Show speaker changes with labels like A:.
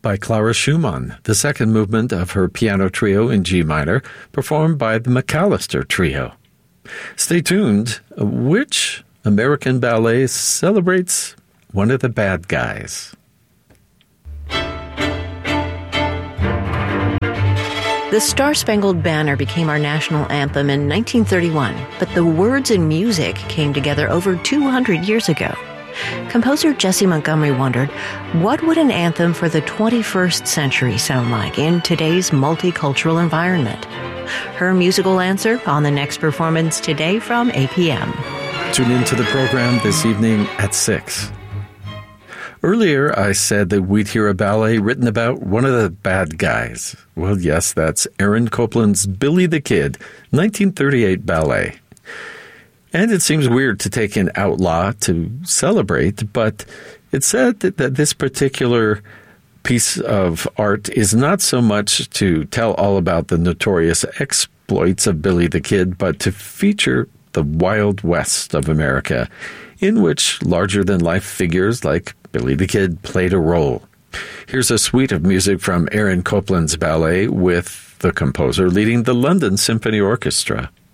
A: by Clara Schumann, the second movement of her piano trio in G minor, performed by the McAllister Trio. Stay tuned. Which American ballet celebrates one of the bad guys?
B: The Star-Spangled Banner became our national anthem in 1931, but the words and music came together over 200 years ago. Composer Jessie Montgomery wondered, what would an anthem for the 21st century sound like in today's multicultural environment? Her musical answer on the next performance today from APM.
A: Tune into the program this evening at 6. Earlier, I said that we'd hear a ballet written about one of the bad guys. Well, yes, that's Aaron Copland's Billy the Kid, 1938 ballet. And it seems weird to take an outlaw to celebrate, but it's said that this particular piece of art is not so much to tell all about the notorious exploits of Billy the Kid, but to feature the Wild West of America, in which larger-than-life figures like Billy the Kid played a role. Here's a suite of music from Aaron Copland's ballet with the composer leading the London Symphony Orchestra.